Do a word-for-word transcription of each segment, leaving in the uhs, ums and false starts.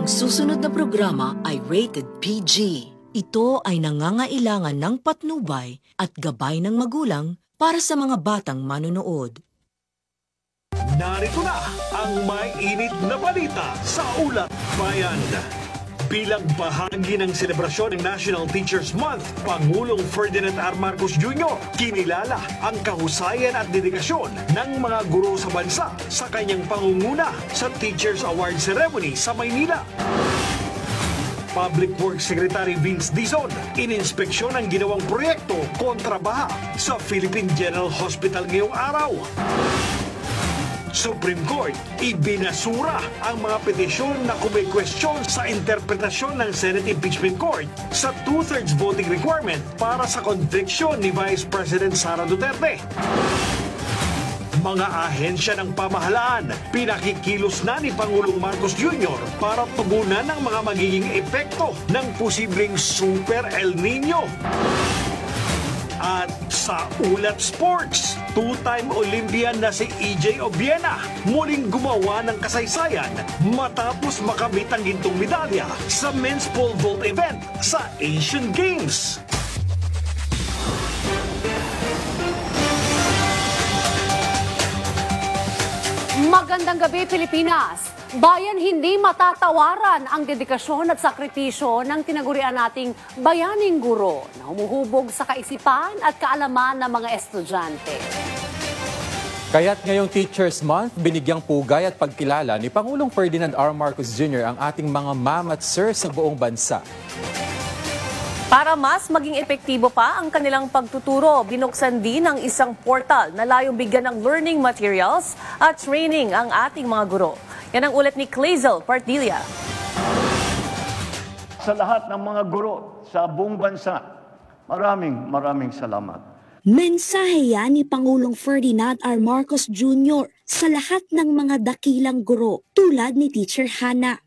Ang susunod na programa ay rated P G. Ito ay nangangailangan ng patnubay at gabay ng magulang para sa mga batang manonood. Narito na ang may init na balita sa Ulat Bayan. Bilang bahagi ng selebrasyon ng National Teachers Month, Pangulong Ferdinand R. Marcos Junior kinilala ang kahusayan at dedikasyon ng mga guro sa bansa sa kanyang pangunguna sa Teachers Award Ceremony sa Maynila. Public Works Secretary Vince Dizon, ininspeksyon ang ginawang proyekto kontra baha sa Philippine General Hospital ngayong araw. Supreme Court, ibinasura ang mga petisyon na kumikwestiyon sa interpretasyon ng Senate Impeachment Court sa two-thirds voting requirement para sa conviction ni Vice President Sara Duterte. Mga ahensya ng pamahalaan, pinakikilos na ni Pangulong Marcos Junior para tugunan ang mga magiging epekto ng posibleng Super El Nino. At sa Ulat Sports, two-time Olympian na si E J Obiena muling gumawa ng kasaysayan matapos makamit ang gintong medalya sa men's pole vault event sa Asian Games. Magandang gabi, Pilipinas! Bayan, hindi matatawaran ang dedikasyon at sakripisyo ng tinagurian nating bayaning guro na humuhubog sa kaisipan at kaalaman ng mga estudyante. Kaya't ngayong Teachers Month, binigyang pugay at pagkilala ni Pangulong Ferdinand R. Marcos Junior ang ating mga ma'am at sir sa buong bansa. Para mas maging epektibo pa ang kanilang pagtuturo, binuksan din ang isang portal na layong bigyan ng learning materials at training ang ating mga guro. Yan ang ulat ni Clazel Partilla. Sa lahat ng mga guro sa buong bansa, maraming maraming salamat. Mensahe yan ni Pangulong Ferdinand R. Marcos Junior sa lahat ng mga dakilang guro tulad ni Teacher Hana.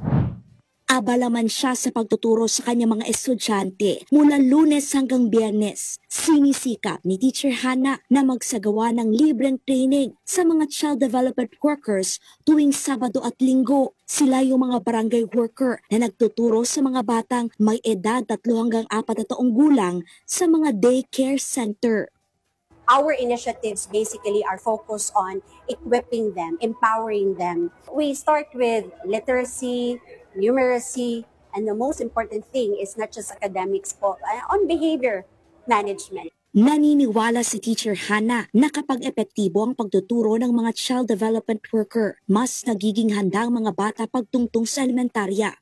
Abala man siya sa pagtuturo sa kanyang mga estudyante mula Lunes hanggang Biyernes. Sinisikap ni Teacher Hana na magsagawa ng libreng training sa mga child development workers tuwing Sabado at Linggo. Sila yung mga barangay worker na nagtuturo sa mga batang may edad tatlo hanggang apat na taong gulang sa mga daycare center. Our initiatives basically are focused on equipping them, empowering them. We start with literacy, numeracy, and the most important thing is not just academics po, on behavior management. Naniniwala si Teacher Hana na kapag epektibo ang pagtuturo ng mga child development worker, mas nagiging handa ang mga bata pagtungtong sa elementarya.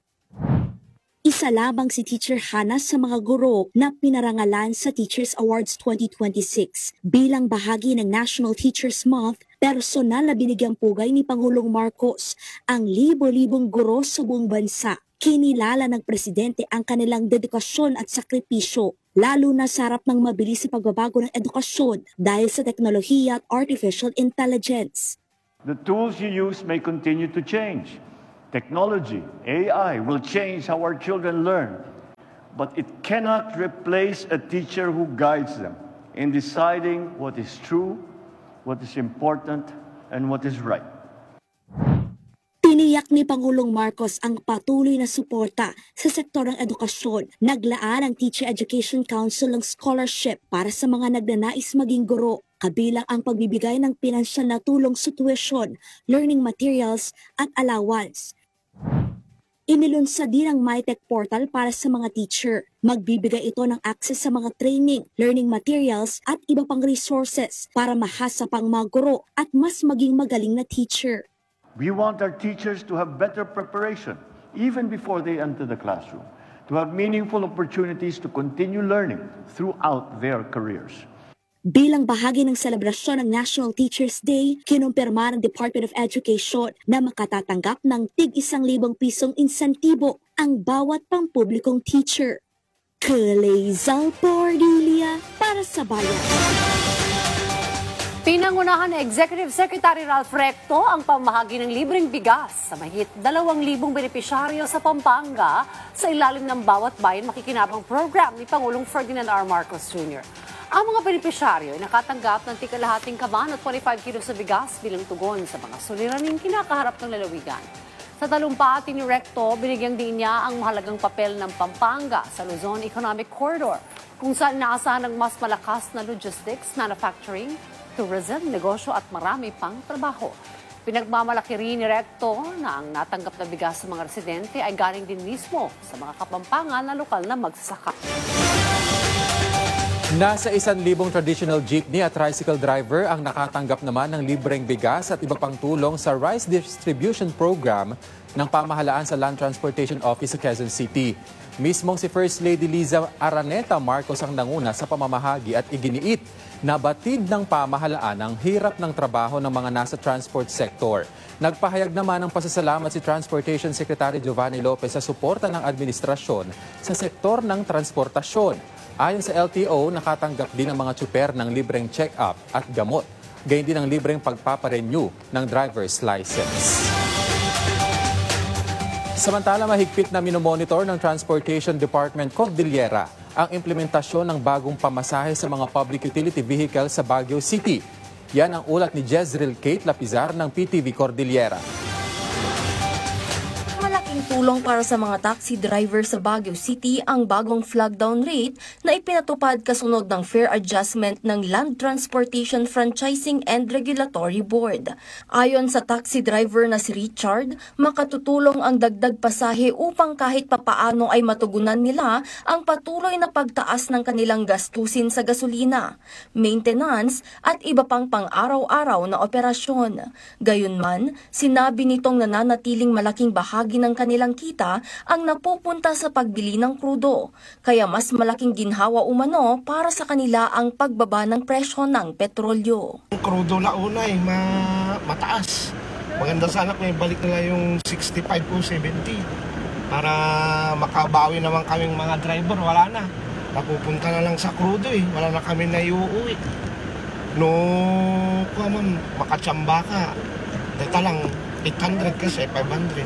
Isa lamang si Teacher Hana sa mga guro na pinarangalan sa Teachers Awards twenty twenty-six. Bilang bahagi ng National Teachers Month, personal na binigyang pugay ni Pangulong Marcos ang libo-libong guro sa buong bansa. Kinilala ng Presidente ang kanilang dedikasyon at sakripisyo, lalo na sa harap ng mabilis na pagbabago ng edukasyon dahil sa teknolohiya at artificial intelligence. The tools you use may continue to change. Technology, A I, will change how our children learn, but it cannot replace a teacher who guides them in deciding what is true, what is important, and what is right. Tiniyak ni Pangulong Marcos ang patuloy na suporta sa sektor ng edukasyon. Naglaan ang Teacher Education Council ng scholarship para sa mga nagnanais maging guro, kabilang ang pagbibigay ng pinansyal na tulong sa tuition, learning materials at allowance. Inilunsad din ang MyTech portal para sa mga teacher. Magbibigay ito ng access sa mga training, learning materials at iba pang resources para mahasa pang mga guro at mas maging magaling na teacher. We want our teachers to have better preparation even before they enter the classroom, to have meaningful opportunities to continue learning throughout their careers. Bilang bahagi ng selebrasyon ng National Teachers Day, kinumpirma ng Department of Education na makatatanggap ng tig isang libong pisong insentibo ang bawat pampublikong teacher. Clazel Partilla para sa Bayan. Pinangunahan ni Executive Secretary Ralph Recto ang pamahagi ng libreng bigas sa mahigit dalawang libong benepisyaryo sa Pampanga sa ilalim ng Bawat Bayan Makikinabang program ni Pangulong Ferdinand R. Marcos Junior Ang mga benepisyaryo ay nakatanggap ng tikalahating kaban at twenty-five kilos sa bigas bilang tugon sa mga suliraning kinakaharap ng lalawigan. Sa talumpati ni Recto, binigyang din niya ang mahalagang papel ng Pampanga sa Luzon Economic Corridor, kung saan naasahan ng mas malakas na logistics, manufacturing, tourism, negosyo at marami pang trabaho. Pinagmamalaki rin ni Recto na ang natanggap na bigas sa mga residente ay galing din mismo sa mga Kapampangan na lokal na magsasaka. Nasa isang libong traditional jeepney at tricycle driver ang nakatanggap naman ng libreng bigas at iba pang tulong sa Rice Distribution Program ng pamahalaan sa Land Transportation Office sa Quezon City. Mismong si First Lady Liza Araneta Marcos ang nanguna sa pamamahagi at iginiit na batid ng pamahalaan ang hirap ng trabaho ng mga nasa transport sector. Nagpahayag naman ng pasasalamat si Transportation Secretary Giovanni Lopez sa suporta ng administrasyon sa sektor ng transportasyon. Ayon sa L T O, nakatanggap din ang mga tsuper ng libreng check-up at gamot. Gayon din ang libreng pagpaparenew ng driver's license. Samantala, mahigpit na minomonitor ng Transportation Department Cordillera ang implementasyon ng bagong pamasahe sa mga public utility vehicles sa Baguio City. Yan ang ulat ni Jezreel Kate Lapizar ng P T V Cordillera. Malaking tulong para sa mga taxi driver sa Baguio City ang bagong flag down rate na ipinatupad kasunod ng fare adjustment ng Land Transportation Franchising and Regulatory Board. Ayon sa taxi driver na si Richard, makatutulong ang dagdag pasahe upang kahit papaano ay matugunan nila ang patuloy na pagtaas ng kanilang gastusin sa gasolina, maintenance at iba pang pang-araw-araw na operasyon. Gayunman, sinabi nitong nananatiling malaking bahagi ng kanilang kita ang napupunta sa pagbili ng krudo, kaya mas malaking ginhawa umano para sa kanila ang pagbaba ng presyo ng petrolyo. Ang krudo na una eh, ma- mataas. Maganda sana kung ibalik nila yung sixty-five o seventy para makabawi naman kaming mga driver. Wala na. Napupunta na lang sa krudo eh. Wala na kami na iuuwi. No, kuman, makatsamba ka. Dito lang, eight hundred kasi, five hundred.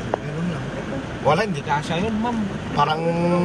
Wala, hindi kasya yun, ma'am. Parang,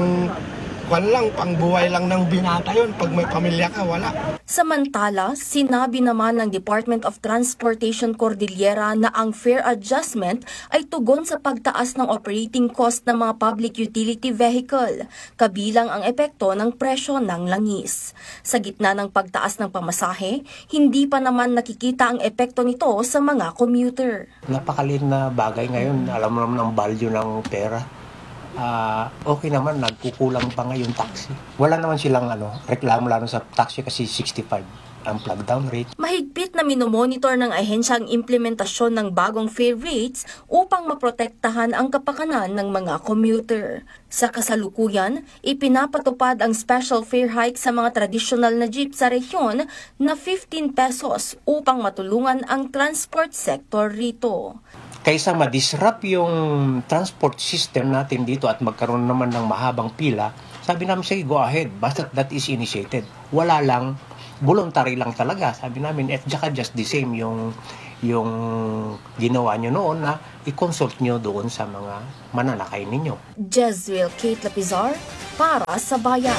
kwan lang, pangbuhay lang ng binata yun. Pag may pamilya ka, wala. Samantala, sinabi naman ng Department of Transportation Cordillera na ang fare adjustment ay tugon sa pagtaas ng operating cost ng mga public utility vehicle, kabilang ang epekto ng presyo ng langis. Sa gitna ng pagtaas ng pamasahe, hindi pa naman nakikita ang epekto nito sa mga commuter. Napakaliit na bagay ngayon. Alam mo naman ang value ng pera. Uh, okay naman, nagkukulang pa nga yung taxi. Wala naman silang ano, reklamo lalo sa taxi kasi sixty-five ang plug down rate. Mahigpit na minomonitor ng ahensya ang implementasyon ng bagong fare rates upang maprotektahan ang kapakanan ng mga commuter. Sa kasalukuyan, ipinapatupad ang special fare hike sa mga traditional na jeep sa rehiyon na fifteen pesos upang matulungan ang transport sector rito. Kaysa ma-disrupt yung transport system natin dito at magkaroon naman ng mahabang pila, sabi namin, sige, go ahead, basta that is initiated. Wala lang, voluntary lang talaga. Sabi namin, at saka just the same yung, yung ginawa nyo noon na i-consult nyo doon sa mga mananakay ninyo. Jezreel Kate Lapizar, para sa Bayan.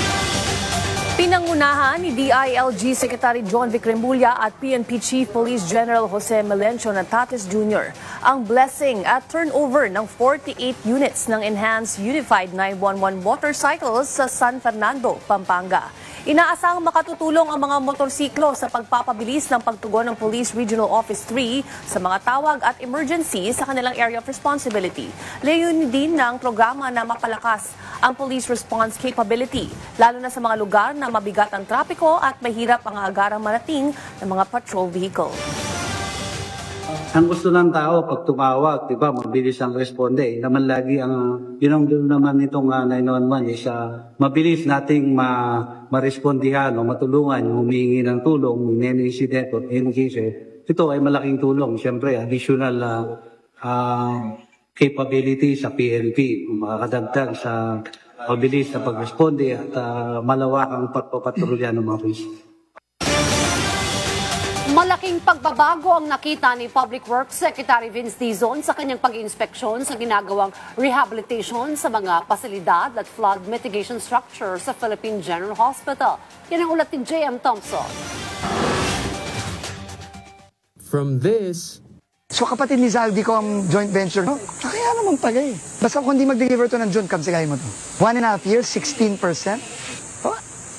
Pinangunahan ni D I L G Secretary John Vic Remulla at P N P Chief Police General Jose Melencio Natates Junior ang blessing at turnover ng forty-eight units ng Enhanced Unified nine one one motorcycles sa San Fernando, Pampanga. Inaasahang makatutulong ang mga motorsiklo sa pagpapabilis ng pagtugon ng Police Regional Office three sa mga tawag at emergency sa kanilang area of responsibility. Layunin din ng programa na mapalakas ang police response capability, lalo na sa mga lugar na mabigat ang trapiko at mahirap ang agarang marating ng mga patrol vehicle. Ang gusto ng tao pag tumawag, di ba, mabilis ang responde. Eh. Naman lagi ang yun naman nitong uh, nine one one is uh, mabilis nating ma marespondihan o matulungan yung humingi ng tulong in any incident or any case. Eh. Ito ay malaking tulong. Siyempre, additional uh, uh, capability sa P N P, makakadagdag sa mabilis na pag-responde at uh, malawakang pagpapatrolya ng mga police. Malaking pagbabago ang nakita ni Public Works Secretary Vince Dizon sa kanyang pag-inspeksyon sa ginagawang rehabilitation sa mga pasilidad at flood mitigation structure sa Philippine General Hospital. Yan ang ulat ni J M Thompson. From this So kapatid ni Zaldi ko ang joint venture, no? Ah, kaya naman pala eh. Basta kung hindi mag-deliver to ng June, kamsigahin mo to. One and a half years, sixteen percent? Oh,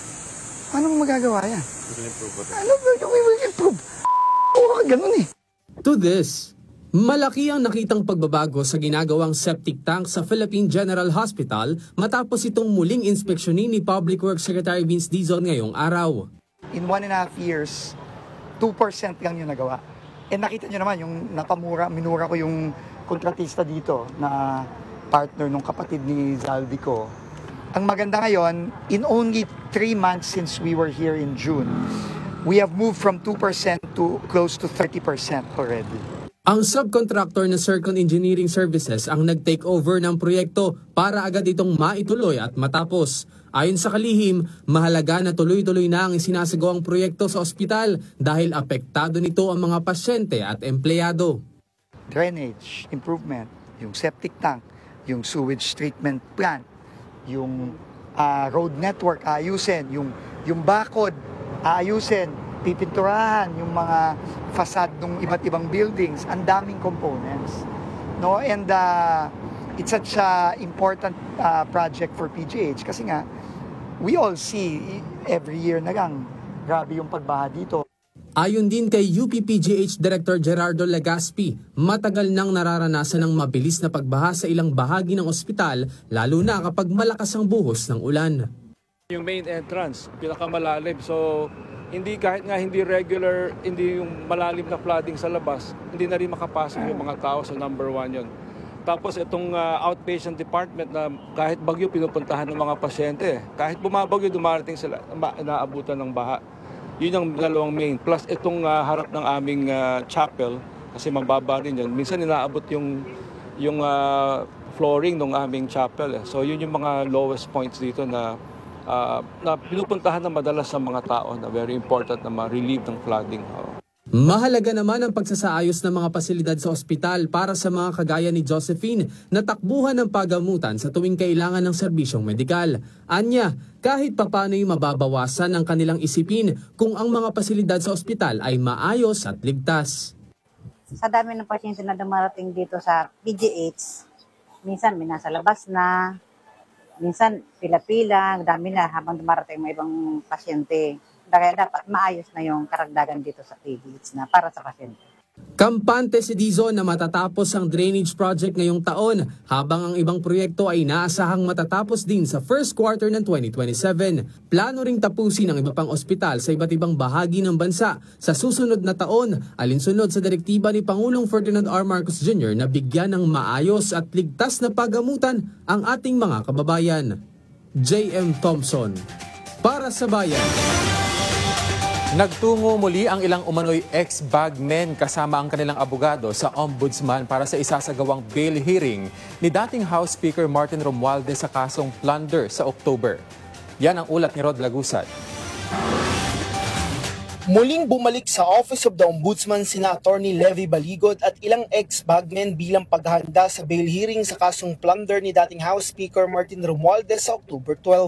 ano mo magagawa yan? Ano ba? We will improve. Oo, ganun eh. To this, malaki ang nakitang pagbabago sa ginagawang septic tank sa Philippine General Hospital matapos itong muling inspeksyonin ni Public Works Secretary Vince Dizon ngayong araw. In one and a half years, two percent lang yung nagawa. And nakita nyo naman, yung napamura, minura ko yung kontratista dito na partner nung kapatid ni Zaldi ko. Ang maganda ngayon, in only three months since we were here in June, we have moved from two percent to close to thirty percent already. Ang subcontractor na Circon Engineering Services ang nag-take over ng proyekto para agad itong maituloy at matapos. Ayon sa kalihim, mahalaga na tuloy-tuloy na ang isinasagawang proyekto sa ospital dahil apektado nito ang mga pasyente at empleyado. Drainage, improvement, yung septic tank, yung sewage treatment plant, yung uh, road network, ayusin, yung, yung bakod, ayusin, pipinturahan, yung mga facade ng iba't ibang buildings, ang daming components. No? And uh, it's such an important uh, project for P G H kasi nga, we all see every year na lang, grabe yung pagbaha dito. Ayon din kay U P P G H Director Gerardo Legaspi, matagal nang nararanasan ng mabilis na pagbaha sa ilang bahagi ng ospital, lalo na kapag malakas ang buhos ng ulan. Yung main entrance, pinakamalalim. So, hindi kahit nga hindi regular, hindi yung malalim na flooding sa labas, hindi na rin makapasok yung mga tao sa number one yun. Tapos itong uh, outpatient department na kahit bagyo pinupuntahan ng mga pasyente. Kahit bumabagyo, dumarating sila, naabutan ng baha. Yun ang dalawang main. Plus itong uh, harap ng aming uh, chapel, kasi mababa rin yun. Minsan inaabot yung, yung uh, flooring ng aming chapel. Eh. So yun yung mga lowest points dito na, uh, na pinupuntahan na madalas sa mga tao na very important na ma-relieve ng flooding. Oh. Mahalaga naman ang pagsasaayos ng mga pasilidad sa ospital para sa mga kagaya ni Josephine na takbuhan ng pagamutan sa tuwing kailangan ng serbisyong medikal. Anya, kahit papano'y mababawasan ang kanilang isipin kung ang mga pasilidad sa ospital ay maayos at ligtas. Sa dami ng pasyente na dumarating dito sa P G H, minsan may nasa labas na, minsan pila-pila, dami na habang dumarating may ibang pasyente. Kaya dapat maayos na yung karagdagan dito sa P G H na para sa pasyente. Kampante si Dizon na matatapos ang drainage project ngayong taon habang ang ibang proyekto ay naasahang matatapos din sa first quarter ng twenty twenty-seven. Plano ring tapusin ang iba pang ospital sa iba't ibang bahagi ng bansa sa susunod na taon alinsunod sa direktiba ni Pangulong Ferdinand R. Marcos Junior na bigyan ng maayos at ligtas na pagamutan ang ating mga kababayan. J M Thompson, para sa Bayan. Nagtungo muli ang ilang umano'y ex-bagmen kasama ang kanilang abogado sa ombudsman para sa isasagawang bail hearing ni dating House Speaker Martin Romualdez sa kasong plunder sa October. Yan ang ulat ni Rod Lagusad. Muling bumalik sa Office of the Ombudsman sina Attorney Levy Baligot at ilang ex-bagmen bilang paghahanda sa bail hearing sa kasong plunder ni dating House Speaker Martin Romualdez sa October twelve.